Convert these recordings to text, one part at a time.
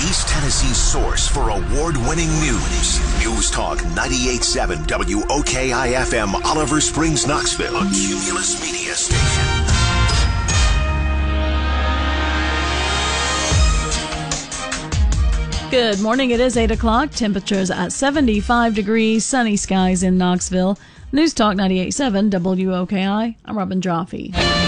East Tennessee's source for award-winning news. News Talk 98.7 WOKI-FM, Oliver Springs, Knoxville, a Cumulus Media station. Good morning. It is 8 o'clock. Temperatures at 75 degrees. Sunny skies in Knoxville. News Talk 98.7 WOKI. I'm Robin Jaffe.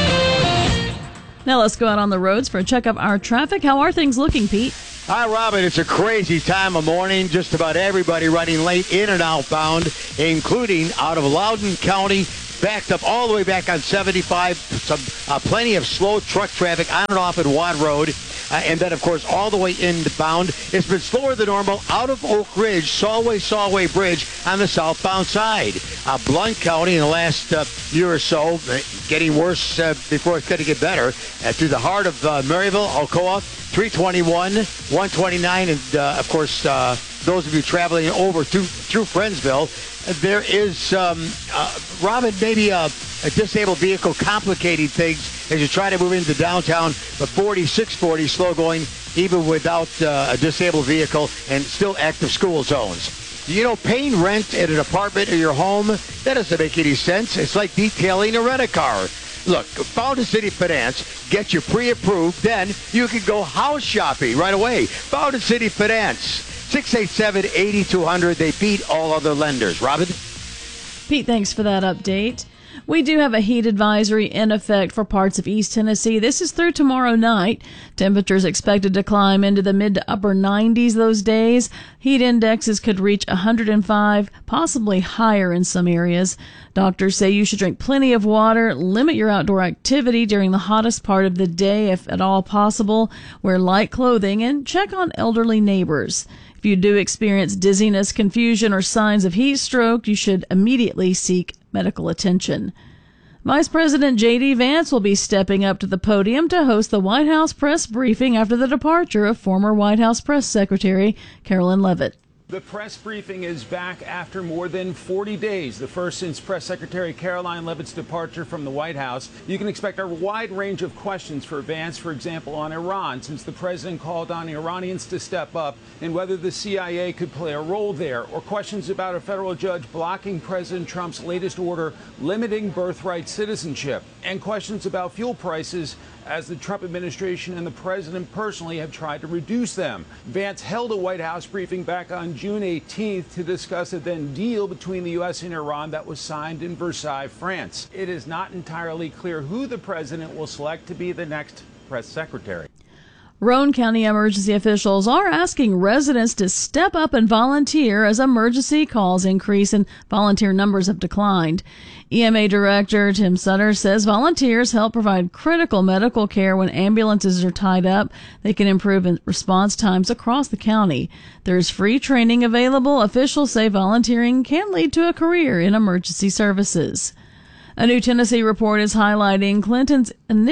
Now let's go out on the roads for a check of our traffic. How are things looking, Pete? Hi, Robin. It's a crazy time of morning. Just about everybody running late in and outbound, including out of Loudoun County, backed up all the way back on 75. Plenty of slow truck traffic on and off at Watt Road. And then, of course, all the way inbound. It's been slower than normal out of Oak Ridge, Solway Bridge on the southbound side. Blount County in the last year or so, getting worse before it's going to get better. Through the heart of Maryville, Alcoa, 321, 129, and, of course, those of you traveling over through Friendsville, there is, Robin, maybe a disabled vehicle complicating things as you try to move into downtown, but 640 slow going even without a disabled vehicle and still active school zones. You know, paying rent at an apartment or your home, that doesn't make any sense. It's like detailing a rent-a-car. Look, Fountain City Finance gets you pre-approved, then you can go house shopping right away. Fountain City Finance, 687-8200. They beat all other lenders. Robin? Pete, thanks for that update. We do have a heat advisory in effect for parts of East Tennessee. This is through tomorrow night. Temperatures expected to climb into the mid to upper 90s those days. Heat indexes could reach 105, possibly higher in some areas. Doctors say you should drink plenty of water, limit your outdoor activity during the hottest part of the day if at all possible, wear light clothing, and check on elderly neighbors. If you do experience dizziness, confusion, or signs of heat stroke, you should immediately seek medical attention. Vice President J.D. Vance will be stepping up to the podium to host the White House press briefing after the departure of former White House press secretary Carolyn Leavitt. The press briefing is back after more than 40 days, the first since Press Secretary Caroline Leavitt's departure from the White House. You can expect a wide range of questions for Vance, for example, on Iran, since the president called on Iranians to step up, and whether the CIA could play a role there, or questions about a federal judge blocking President Trump's latest order limiting birthright citizenship, and questions about fuel prices as the Trump administration and the president personally have tried to reduce them. Vance held a White House briefing back on June 18th to discuss a then deal between the U.S. and Iran that was signed in Versailles, France. It is not entirely clear who the president will select to be the next press secretary. Roane County emergency officials are asking residents to step up and volunteer as emergency calls increase and volunteer numbers have declined. EMA Director Tim Sutter says volunteers help provide critical medical care when ambulances are tied up. They can improve response times across the county. There's free training available. Officials say volunteering can lead to a career in emergency services. A new Tennessee report is highlighting Clinton's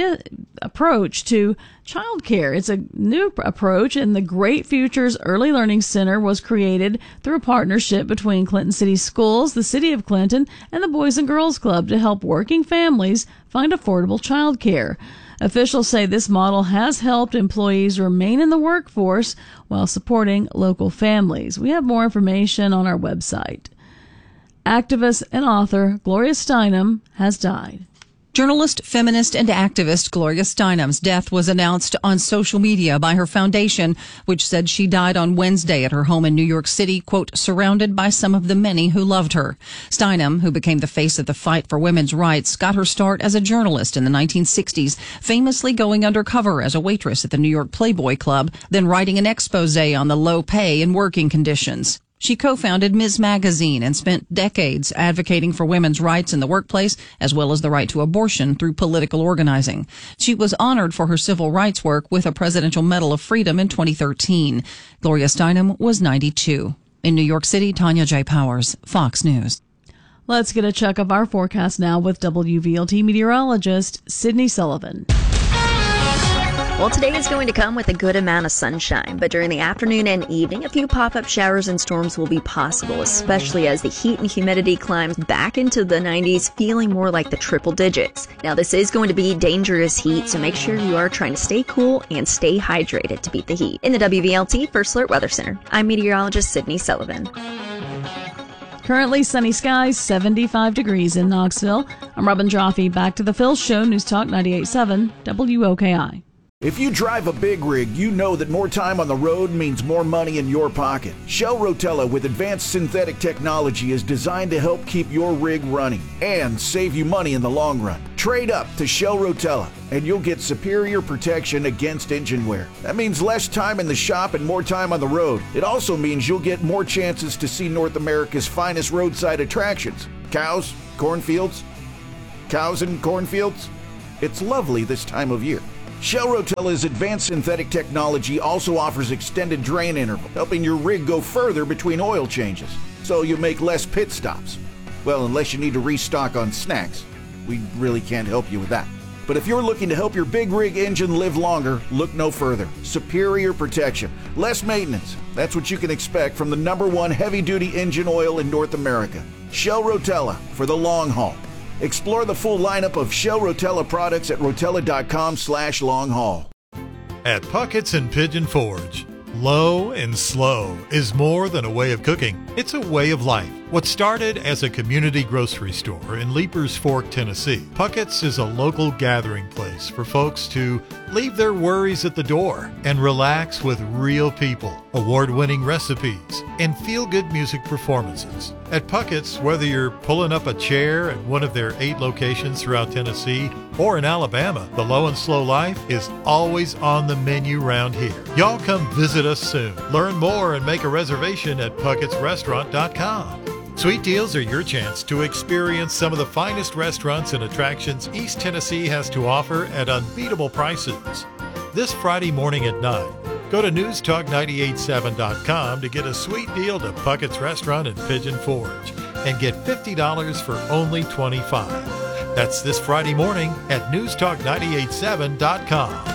approach to child care. It's a new approach, and the Great Futures Early Learning Center was created through a partnership between Clinton City Schools, the City of Clinton, and the Boys and Girls Club to help working families find affordable child care. Officials say this model has helped employees remain in the workforce while supporting local families. We have more information on our website. Activist and author Gloria Steinem has died. Journalist, feminist, and activist Gloria Steinem's death was announced on social media by her foundation, which said she died on Wednesday at her home in New York City, quote, surrounded by some of the many who loved her. Steinem, who became the face of the fight for women's rights, got her start as a journalist in the 1960s, famously going undercover as a waitress at the New York Playboy Club, then writing an expose on the low pay and working conditions. She co-founded Ms. Magazine and spent decades advocating for women's rights in the workplace, as well as the right to abortion through political organizing. She was honored for her civil rights work with a Presidential Medal of Freedom in 2013. Gloria Steinem was 92. In New York City, Tanya J. Powers, Fox News. Let's get a check of our forecast now with WVLT meteorologist Sydney Sullivan. Well, today is going to come with a good amount of sunshine, but during the afternoon and evening, a few pop-up showers and storms will be possible, especially as the heat and humidity climbs back into the 90s, feeling more like the triple digits. Now, this is going to be dangerous heat, so make sure you are trying to stay cool and stay hydrated to beat the heat. In the WVLT First Alert Weather Center, I'm meteorologist Sydney Sullivan. Currently sunny skies, 75 degrees in Knoxville. I'm Robin Joffe. Back to the Phil Show, News Talk 98.7 WOKI. If you drive a big rig, you know that more time on the road means more money in your pocket. Shell Rotella with advanced synthetic technology is designed to help keep your rig running and save you money in the long run. Trade up to Shell Rotella and you'll get superior protection against engine wear. That means less time in the shop and more time on the road. It also means you'll get more chances to see North America's finest roadside attractions. Cows, cornfields, cows and cornfields. It's lovely this time of year. Shell Rotella's advanced synthetic technology also offers extended drain interval, helping your rig go further between oil changes, so you make less pit stops. Well, unless you need to restock on snacks. We really can't help you with that. But if you're looking to help your big rig engine live longer, look no further. Superior protection, less maintenance. That's what you can expect from the #1 heavy-duty engine oil in North America. Shell Rotella for the long haul. Explore the full lineup of Shell Rotella products at rotella.com/long-haul. At Puckett's and Pigeon Forge, low and slow is more than a way of cooking. It's a way of life. What started as a community grocery store in Leapers Fork, Tennessee, Puckett's is a local gathering place for folks to leave their worries at the door and relax with real people, award-winning recipes, and feel-good music performances. At Puckett's, whether you're pulling up a chair at one of their 8 locations throughout Tennessee or in Alabama, the low and slow life is always on the menu round here. Y'all come visit us soon. Learn more and make a reservation at puckettsrestaurant.com. Sweet deals are your chance to experience some of the finest restaurants and attractions East Tennessee has to offer at unbeatable prices. This Friday morning at 9, go to newstalk987.com to get a sweet deal to Puckett's Restaurant in Pigeon Forge and get $50 for only $25. That's this Friday morning at newstalk987.com.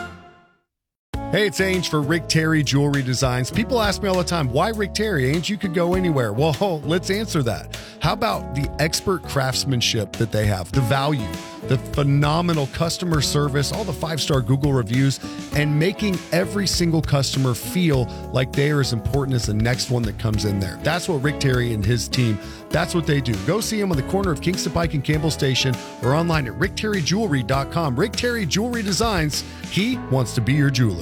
Hey, it's Ange for Rick Terry Jewelry Designs. People ask me all the time, why Rick Terry? Ange, you could go anywhere. Well, let's answer that. How about the expert craftsmanship that they have, the value, the phenomenal customer service, all the 5-star Google reviews, and making every single customer feel like they are as important as the next one that comes in there. That's what Rick Terry and his team, that's what they do. Go see him on the corner of Kingston Pike and Campbell Station or online at rickterryjewelry.com. Rick Terry Jewelry Designs, he wants to be your jeweler.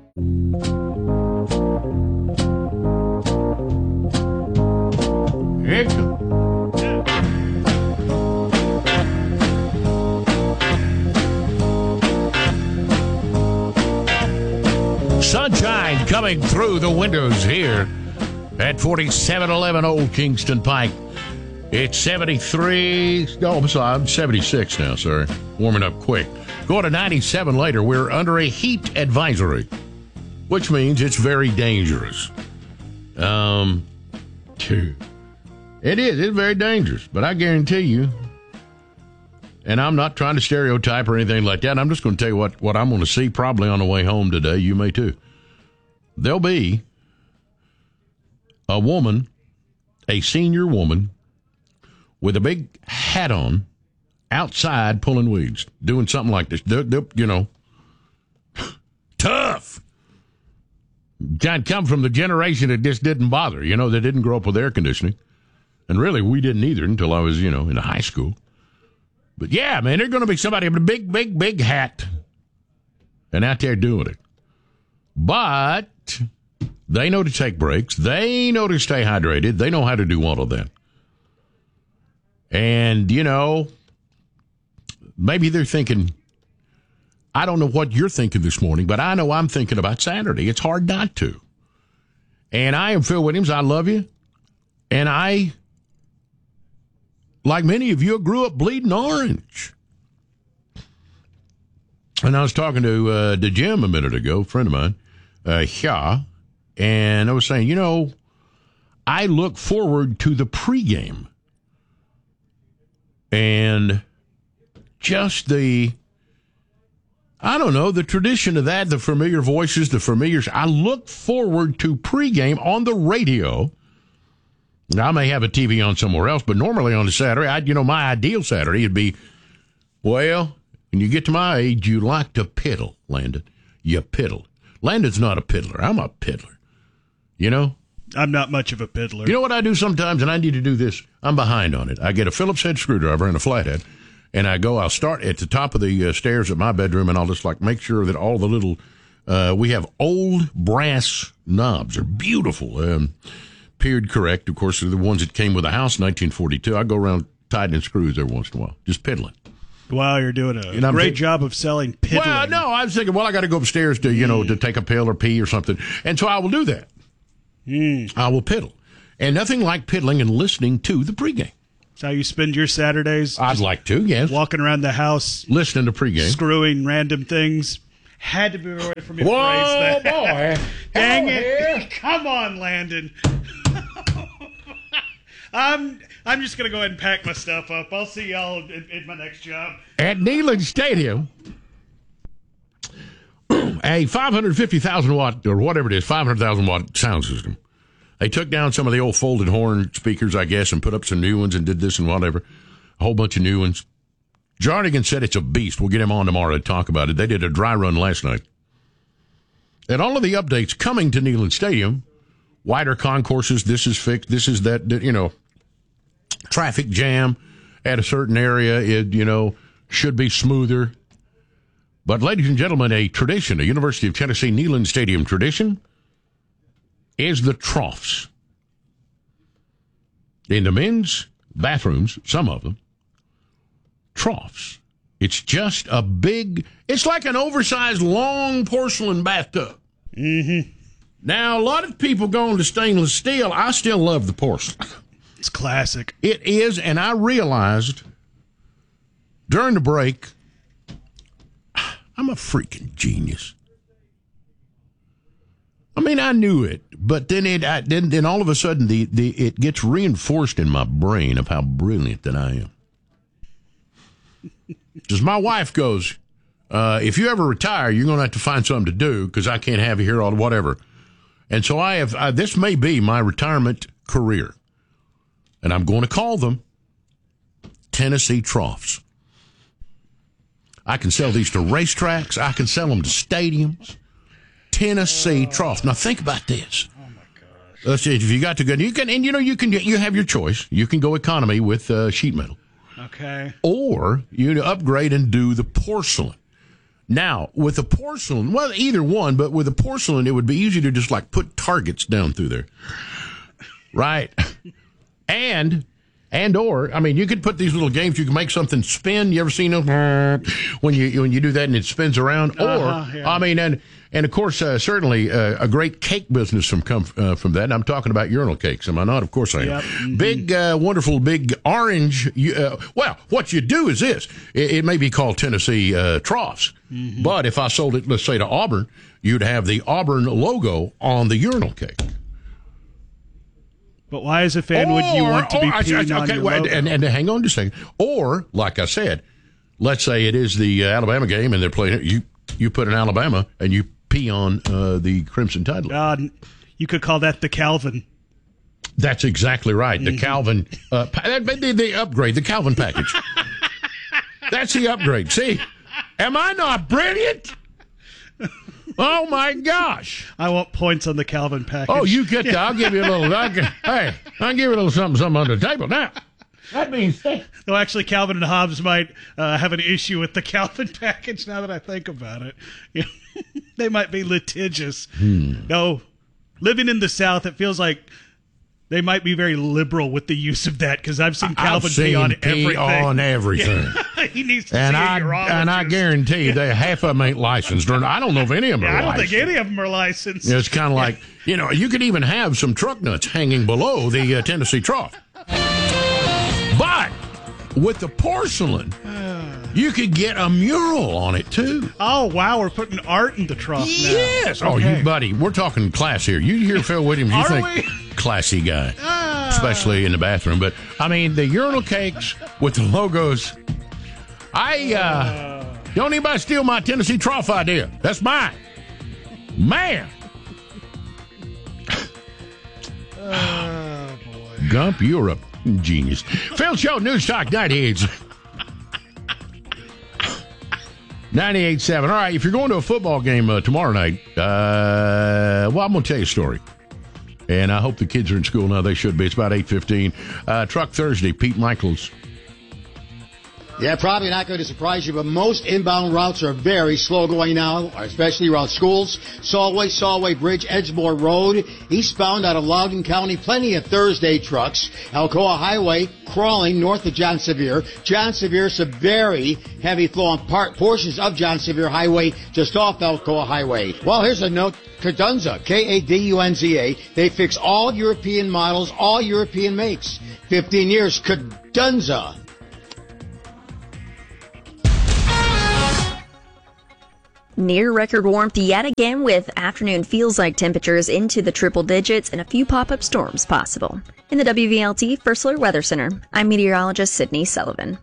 Sunshine coming through the windows here at 4711 Old Kingston Pike. It's 73. Oh, I'm 76 now, sorry. Warming up quick. Going to 97 later. We're under a heat advisory, which means it's very dangerous. It is. It's very dangerous. But I guarantee you, and I'm not trying to stereotype or anything like that. I'm just going to tell you what I'm going to see probably on the way home today. You may too. There'll be a woman, a senior woman, with a big hat on, outside pulling weeds, doing something like this. You know, tough. Kind of come from the generation that just didn't bother, you know, that didn't grow up with air conditioning. And really, we didn't either until I was, in high school. But yeah, man, there's going to be somebody with a big, big, big hat and out there doing it. But they know to take breaks. They know to stay hydrated. They know how to do all of that. And, maybe they're thinking, I don't know what you're thinking this morning, but I know I'm thinking about Saturday. It's hard not to. And I am Phil Williams. I love you. And I, like many of you, grew up bleeding orange. And I was talking to Jim a minute ago, a friend of mine, and I was saying, I look forward to the pregame. And just I don't know, the tradition of that, the familiar voices, the familiar. I look forward to pregame on the radio. Now, I may have a TV on somewhere else, but normally on a Saturday, my ideal Saturday would be, well, when you get to my age, you like to piddle, Landon. You piddle. Landon's not a piddler. I'm a piddler. You know? I'm not much of a piddler. You know what I do sometimes, and I need to do this? I'm behind on it. I get a Phillips head screwdriver and a flathead, and I'll start at the top of the stairs at my bedroom, and I'll just make sure that all the little, we have old brass knobs. They're beautiful. Period correct. Of course, they're the ones that came with the house in 1942. I go around tightening screws every once in a while, just piddling. Wow, you're doing a great job of selling piddling. Well, no, I was thinking, I got to go upstairs to, to take a pill or pee or something. And so I will do that. I will piddle. And nothing like piddling and listening to the pregame. That's how you spend your Saturdays? I'd like to, yes. Walking around the house. Listening to pregame. Screwing random things. Had to be away from your phrase that. Boy. Dang it. Come on, Landon. I'm just going to go ahead and pack my stuff up. I'll see y'all in my next job. At Neyland Stadium, a 550,000 watt, or whatever it is, 500,000 watt sound system. They took down some of the old folded horn speakers, I guess, and put up some new ones and did this and whatever. A whole bunch of new ones. Jardigan said it's a beast. We'll get him on tomorrow to talk about it. They did a dry run last night. And all of the updates coming to Neyland Stadium, wider concourses, this is fixed, this is that, traffic jam at a certain area, it, should be smoother. But, ladies and gentlemen, a tradition, a University of Tennessee Neyland Stadium tradition, is the troughs. In the men's bathrooms, some of them, troughs. It's just a big, it's like an oversized long porcelain bathtub. Mm-hmm. Now, a lot of people going to stainless steel. I still love the porcelain. It's classic. It is, and I realized during the break, I'm a freaking genius. I mean, I knew it, but then then all of a sudden it gets reinforced in my brain of how brilliant that I am. Because my wife goes, if you ever retire, you're going to have to find something to do because I can't have you here all whatever. And so this may be my retirement career. And I'm going to call them Tennessee Troughs. I can sell these to racetracks. I can sell them to stadiums. Tennessee Troughs. Now think about this. Oh my gosh! Let's see if you got to go. You have your choice. You can go economy with sheet metal. Okay. Or you upgrade and do the porcelain. Now with the porcelain, well, either one, but with the porcelain, it would be easy to just put targets down through there, right? Or you could put these little games. You can make something spin. You ever seen them when you do that and it spins around? Yeah. And of course, certainly a great cake business from that. And I'm talking about urinal cakes. Am I not? Of course I am. Yep. Mm-hmm. Big, wonderful, big orange. Well, what you do is this. It may be called Tennessee Troughs, mm-hmm. but if I sold it, let's say to Auburn, you'd have the Auburn logo on the urinal cake. But why, as a fan, would you want to be peeing on your logo? And hang on just a second. Or, like I said, let's say it is the Alabama game and they're playing it. You put in Alabama and you pee on the Crimson Tide logo. You could call that the Calvin. That's exactly right. The Calvin, the upgrade, the Calvin package. That's the upgrade. See, am I not brilliant? Oh, my gosh. I want points on the Calvin package. Oh, you get that. I'll give you a little. I'll give you a little something under the table. Now, that means. No, actually, Calvin and Hobbes might have an issue with the Calvin package now that I think about it. They might be litigious. No, living in the South, it feels like they might be very liberal with the use of that because I've seen Calvin pee on everything. Yeah. He needs to see a urologist. And I guarantee you, half of them ain't licensed. I don't know if any of them are licensed. I don't think any of them are licensed. It's kind of like, you could even have some truck nuts hanging below the Tennessee Trough. But with the porcelain, you could get a mural on it, too. Oh, wow. We're putting art in the trough now. Yes. Okay. Oh, you buddy, we're talking class here. You hear Phil Williams, you think classy guy, especially in the bathroom. But, the urinal cakes with the logos. Don't anybody steal my Tennessee trough idea. That's mine. Man. Oh, boy. Gump, you're a genius. Phil Show, News Talk 98. 98.7. All right, if you're going to a football game tomorrow night, well, I'm going to tell you a story. And I hope the kids are in school now. They should be. It's about 8:15. Truck Thursday, Pete Michaels. Yeah, probably not going to surprise you, but most inbound routes are very slow going now, especially around schools. Solway Bridge, Edgemore Road, eastbound out of Loudoun County, plenty of Thursday trucks. Alcoa Highway, crawling north of John Sevier. John Sevier, some very heavy flow on portions of John Sevier Highway, just off Alcoa Highway. Well, here's a note. Kadunza, Kadunza. They fix all European models, all European makes. 15 years, Kadunza. Near record warmth yet again, with afternoon feels-like temperatures into the triple digits and a few pop-up storms possible. In the WVLT First Alert Weather Center, I'm meteorologist Sydney Sullivan.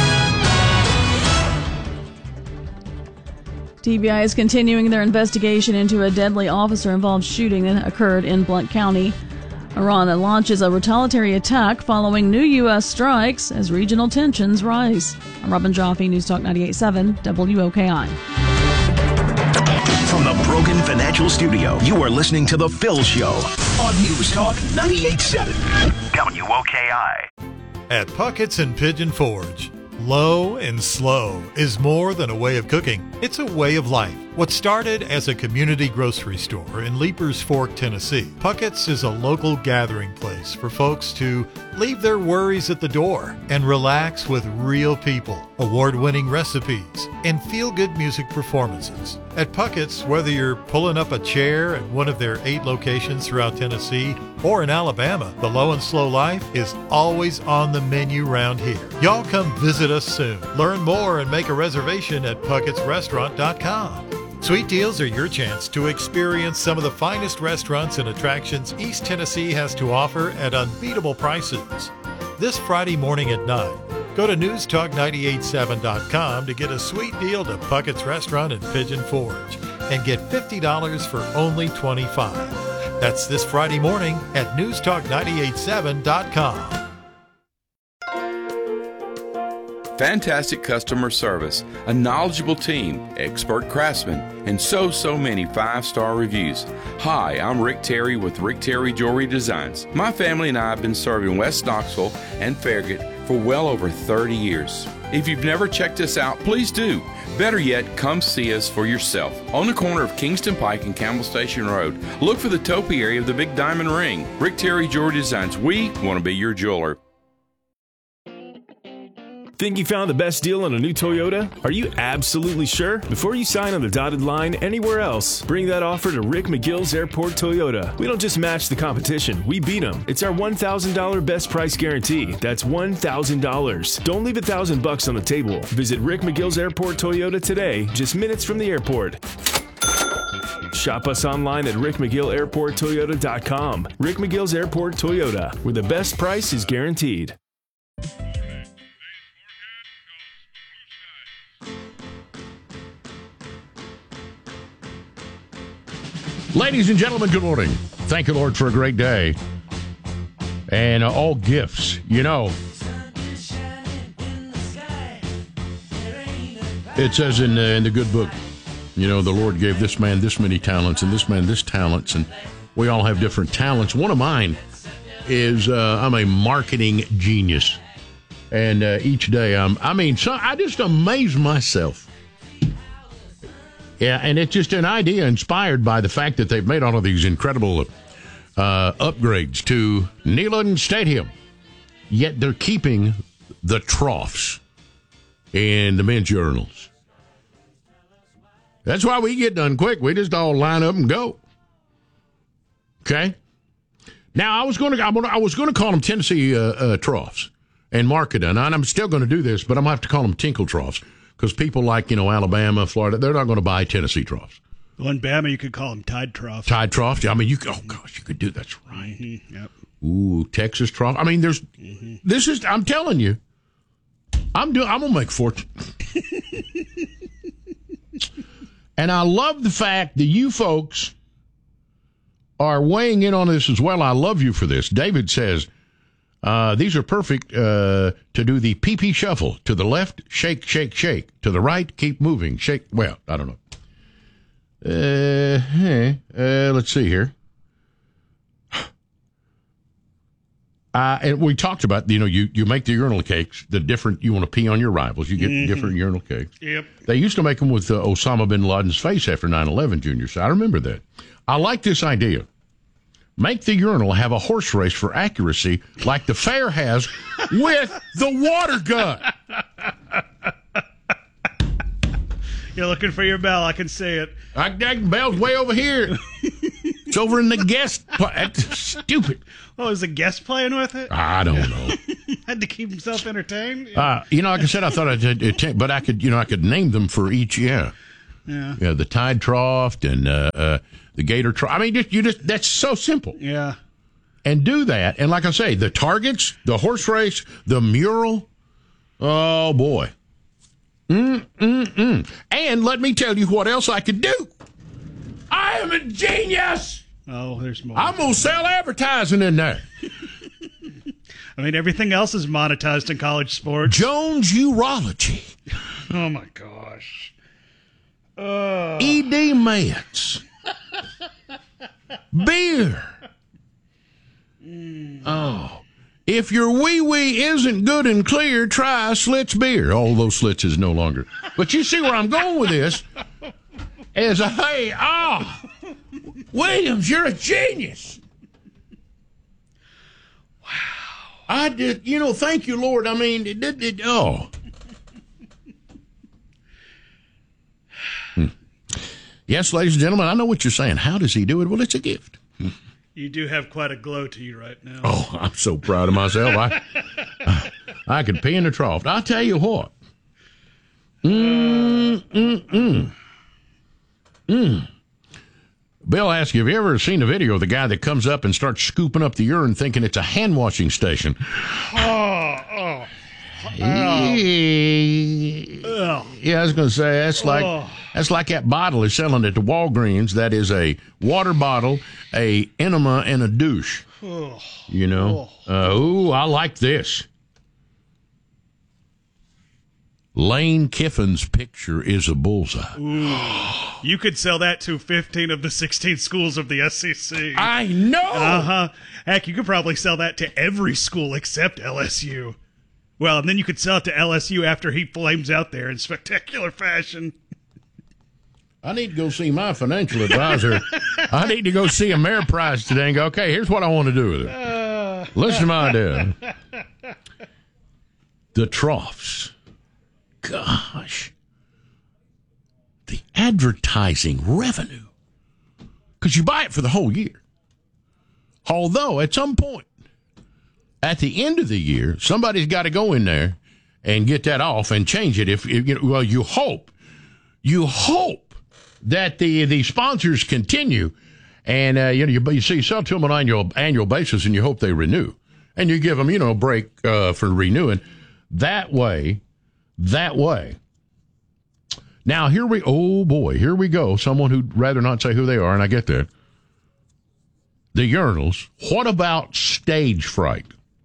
TBI is continuing their investigation into a deadly officer-involved shooting that occurred in Blount County. Iran launches a retaliatory attack following new U.S. strikes as regional tensions rise. I'm Robin Joffe, News Talk 98.7 WOKI. From the Brogan Financial Studio, you are listening to The Phil Show on News Talk 98.7 WOKI. At Puckett's and Pigeon Forge, low and slow is more than a way of cooking. It's a way of life. What started as a community grocery store in Leapers Fork, Tennessee, Puckett's is a local gathering place for folks to leave their worries at the door and relax with real people, award-winning recipes, and feel-good music performances. At Puckett's, whether you're pulling up a chair at one of their 8 locations throughout Tennessee or in Alabama, the low and slow life is always on the menu around here. Y'all come visit us soon. Learn more and make a reservation at puckettsrestaurant.com. Sweet deals are your chance to experience some of the finest restaurants and attractions East Tennessee has to offer at unbeatable prices. This Friday morning at 9, go to newstalk987.com to get a sweet deal to Puckett's Restaurant in Pigeon Forge and get $50 for only $25. That's this Friday morning at newstalk987.com. Fantastic customer service, a knowledgeable team, expert craftsmen, and so many 5-star reviews. Hi, I'm Rick Terry with Rick Terry Jewelry Designs. My family and I have been serving West Knoxville and Farragut for well over 30 years. If you've never checked us out, please do. Better yet, come see us for yourself. On the corner of Kingston Pike and Campbell Station Road, look for the topi area of the Big Diamond Ring. Rick Terry Jewelry Designs. We want to be your jeweler. Think you found the best deal on a new Toyota? Are you absolutely sure? Before you sign on the dotted line anywhere else, bring that offer to Rick McGill's Airport Toyota. We don't just match the competition, we beat them. It's our $1,000 best price guarantee. That's $1,000. Don't leave $1,000 on the table. Visit Rick McGill's Airport Toyota today, just minutes from the airport. Shop us online at rickmcgillairporttoyota.com. Rick McGill's Airport Toyota, where the best price is guaranteed. Ladies and gentlemen, good morning. Thank you, Lord, for a great day. And all gifts, you know. It says in the good book, you know, the Lord gave this man this many talents and this man this talents, and we all have different talents. One of mine is I'm a marketing genius. And each day, I just amaze myself. Yeah, and it's just an idea inspired by the fact that they've made all of these incredible upgrades to Neyland Stadium. Yet they're keeping the troughs in the men's urinals. That's why we get done quick. We just all line up and go. Okay? Now, I was going to call them Tennessee troughs and market them. And I'm still going to do this, but I'm going to have to call them Tinkle troughs. Because people like, Alabama, Florida, they're not going to buy Tennessee troughs. Well, in Bama, you could call them Tide troughs. Tide troughs? I mean, you could do that's right. Mm-hmm, yep. Ooh, Texas trough. I mean, this is, I'm telling you, I'm going to make fortune. And I love the fact that you folks are weighing in on this as well. I love you for this. David says, these are perfect to do the pee-pee shuffle. To the left, shake, shake, shake. To the right, keep moving. Shake. Well, I don't know. Let's see here. And we talked about, you make the urinal cakes, the different, you want to pee on your rivals. You get different urinal cakes. Yep. They used to make them with Osama bin Laden's face after 9/11, Junior. So I remember that. I like this idea. Make the urinal have a horse race for accuracy like the fair has with the water gun. You're looking for your bell. I can see it. That bell's way over here. It's over in the guest. That's stupid. Oh, is the guest playing with it? I don't know. Had to keep himself entertained. Like I said, I thought but I could name them for each. Yeah. The Tide Trough and the Gator Trough. I mean, that's so simple. Yeah. And do that, and like I say, the targets, the horse race, the mural. Oh boy. And let me tell you what else I could do. I am a genius. Oh, there's more. I'm going to sell advertising in there. I mean, everything else is monetized in college sports. Jones Urology. Oh, my gosh. ED meds. Beer. Oh. If your wee-wee isn't good and clear, try Slits beer. Although Slits is no longer. But you see where I'm going with this. Williams, you're a genius. Wow. I did, thank you, Lord. I mean, Yes, ladies and gentlemen, I know what you're saying. How does he do it? Well, it's a gift. You do have quite a glow to you right now. Oh, I'm so proud of myself. I could pee in the trough. I'll tell you what. Bill asks, have you ever seen a video of the guy that comes up and starts scooping up the urine thinking it's a hand washing station? Yeah, I was going to say, that's like that bottle is selling at the Walgreens. That is a water bottle, a enema, and a douche. I like this. Lane Kiffin's picture is a bullseye. Ooh. You could sell that to 15 of the 16 schools of the SEC. I know. Heck, you could probably sell that to every school except LSU. Well, and then you could sell it to LSU after he flames out there in spectacular fashion. I need to go see my financial advisor. I need to go see Ameriprise today and go, okay, here's what I want to do with it. Listen to my idea. The troughs. Gosh. The advertising revenue. Because you buy it for the whole year. Although, at some point, at the end of the year, somebody's got to go in there and get that off and change it. You hope that the sponsors continue, and you sell to them on an annual basis, and you hope they renew, and you give them a break for renewing. That way. Now here we go. Someone who'd rather not say who they are, and I get that. The urinals. What about stage fright?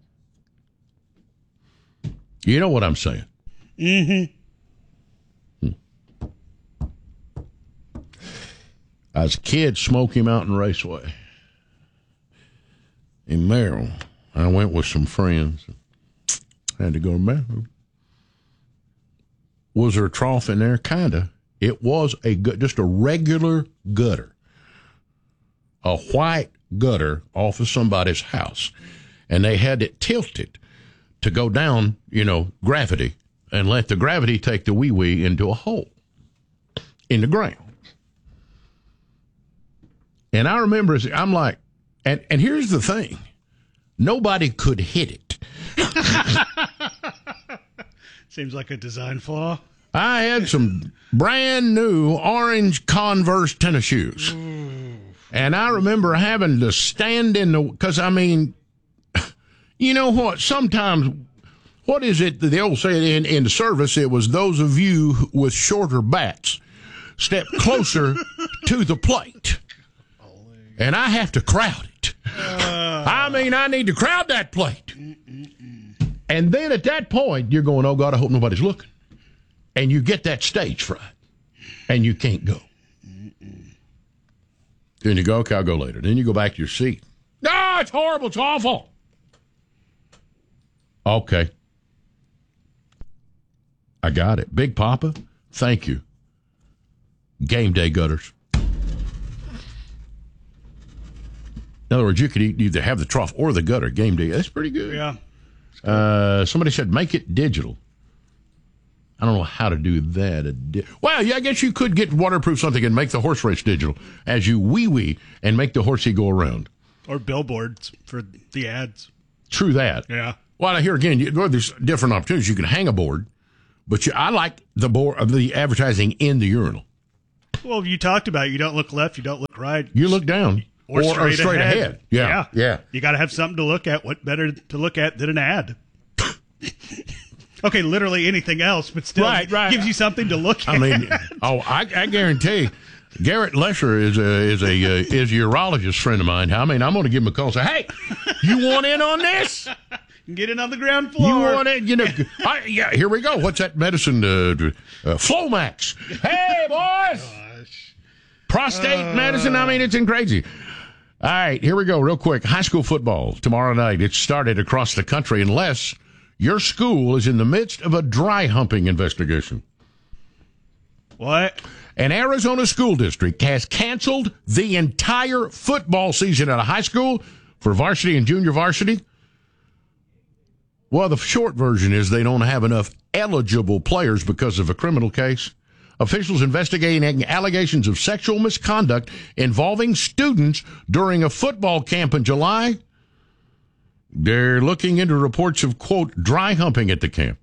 You know what I'm saying? Mm-hmm. I was a kid, Smoky Mountain Raceway. In Merrill, I went with some friends. Had to go to the bathroom. Was there a trough in there? Kinda. It was just a regular gutter. A white gutter off of somebody's house. And they had it tilted to go down, gravity, and let the gravity take the wee-wee into a hole in the ground. And I remember, I'm like, and here's the thing. Nobody could hit it. Seems like a design flaw. I had some brand new orange Converse tennis shoes. And I remember having to stand because you know what? Sometimes, what is it? The old saying in the service, it was those of you with shorter bats step closer to the plate. And I have to crowd it. I need to crowd that plate. And then at that point, you're going, oh, God, I hope nobody's looking. And you get that stage fright. And you can't go. Then you go, okay, I'll go later. Then you go back to your seat. No, it's horrible. It's awful. Okay. I got it. Big Papa, thank you. Game day gutters. In other words, you could either have the trough or the gutter. Game day. That's pretty good. Yeah. Somebody said make it digital. I don't know how to do that. Well, yeah, I guess you could get waterproof something and make the horse race digital as you wee and make the horsey go around. Or billboards for the ads. True that. Yeah. Well, here again, there's different opportunities. You can hang a board, but I like the board of the advertising in the urinal. Well, you talked about you don't look left, you don't look right. You look down. Or straight ahead. Yeah. You got to have something to look at. What better to look at than an ad? Okay, literally anything else, but still gives you something to look at. I mean, I guarantee Garrett Lesher is a urologist friend of mine. I mean, I'm going to give him a call and say, hey, you want in on this? Get in on the ground floor. You want it? Yeah, here we go. What's that medicine? Flomax. Hey, boys. Prostate medicine. I mean, it's crazy. All right, here we go real quick. High school football tomorrow night. It started across the country unless your school is in the midst of a dry humping investigation. What? An Arizona school district has canceled the entire football season at a high school for varsity and junior varsity. Well, the short version is they don't have enough eligible players because of a criminal case. Officials investigating allegations of sexual misconduct involving students during a football camp in July. They're looking into reports of, quote, dry humping at the camp.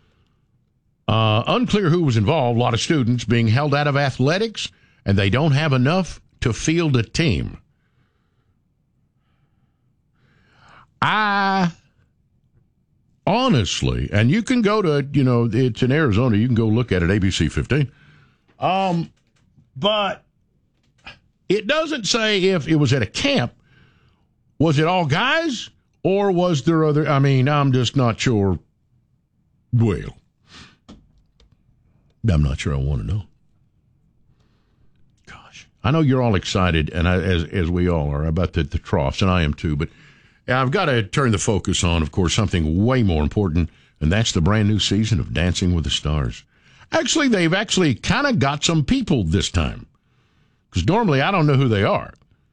Unclear who was involved. A lot of students being held out of athletics, and they don't have enough to field a team. Honestly, and you can go to, it's in Arizona. You can go look at it, ABC 15. But it doesn't say if it was at a camp. Was it all guys? Or was there other? I mean, I'm just not sure. Well, I'm not sure I want to know. Gosh, I know you're all excited, and as we all are, about the troughs, and I am too. But I've got to turn the focus on, of course, something way more important, and that's the brand new season of Dancing with the Stars. Actually, they've kind of got some people this time, because normally I don't know who they are.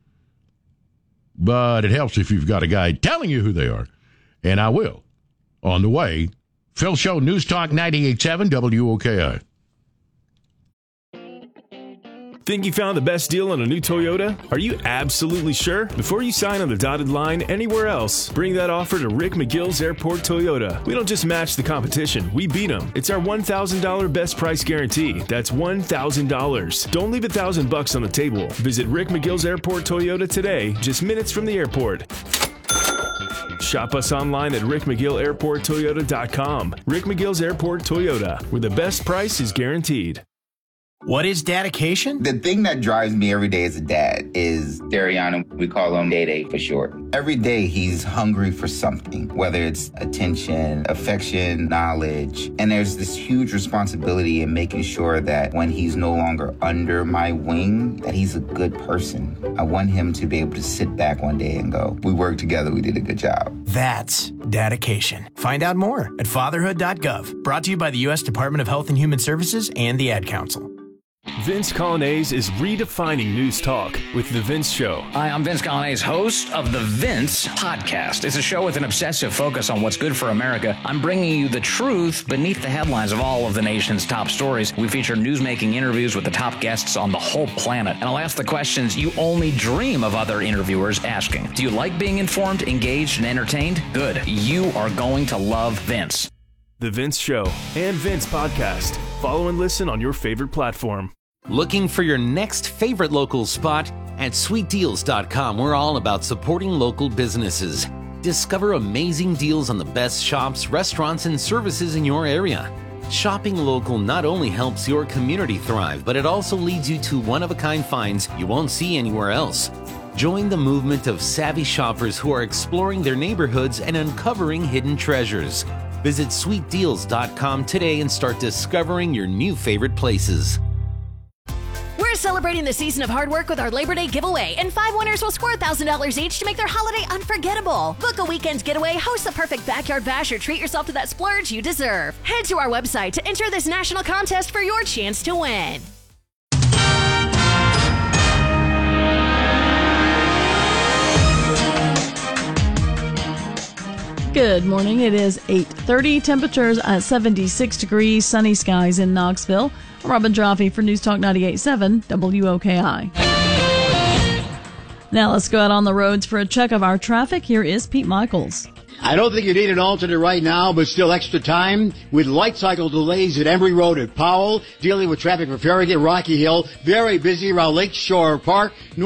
But it helps if you've got a guy telling you who they are. And I will. On the way, Phil Show, News Talk 98.7 WOKI. Think you found the best deal on a new Toyota? Are you absolutely sure? Before you sign on the dotted line anywhere else, bring that offer to Rick McGill's Airport Toyota. We don't just match the competition, we beat them. It's our $1,000 best price guarantee. That's $1,000. Don't leave $1,000 on the table. Visit Rick McGill's Airport Toyota today, just minutes from the airport. Shop us online at rickmcgillairporttoyota.com. Rick McGill's Airport Toyota, where the best price is guaranteed. What is dedication? The thing that drives me every day as a dad is Dariana. We call him Day-Day for short. Every day he's hungry for something, whether it's attention, affection, knowledge. And there's this huge responsibility in making sure that when he's no longer under my wing, that he's a good person. I want him to be able to sit back one day and go, we worked together, we did a good job. That's dedication. Find out more at fatherhood.gov. Brought to you by the U.S. Department of Health and Human Services and the Ad Council. Vince Colonnese is redefining news talk with The Vince Show. Hi, I'm Vince Colonnese, host of The Vince Podcast. It's a show with an obsessive focus on what's good for America. I'm bringing you the truth beneath the headlines of all of the nation's top stories. We feature news-making interviews with the top guests on the whole planet. And I'll ask the questions you only dream of other interviewers asking. Do you like being informed, engaged, and entertained? Good. You are going to love Vince. The Vince Show and Vince Podcast. Follow and listen on your favorite platform. Looking for your next favorite local spot? At sweetdeals.com, we're all about supporting local businesses. Discover amazing deals on the best shops, restaurants, and services in your area. Shopping local not only helps your community thrive, but it also leads you to one-of-a-kind finds you won't see anywhere else. Join the movement of savvy shoppers who are exploring their neighborhoods and uncovering hidden treasures. Visit sweetdeals.com today and start discovering your new favorite places. We're celebrating the season of hard work with our Labor Day giveaway, and 5 winners will score $1,000 each to make their holiday unforgettable. Book a weekend getaway, host the perfect backyard bash, or treat yourself to that splurge you deserve. Head to our website to enter this national contest for your chance to win. Good morning. It is 8:30. Temperatures at 76 degrees. Sunny skies in Knoxville. I'm Robin Jaffe for News Talk 98.7 WOKI. Now let's go out on the roads for a check of our traffic. Here is Pete Michaels. I don't think you need an alternate right now, but still extra time with light cycle delays at Embry Road at Powell, dealing with traffic for Farragut, Rocky Hill, very busy around Lakeshore Park.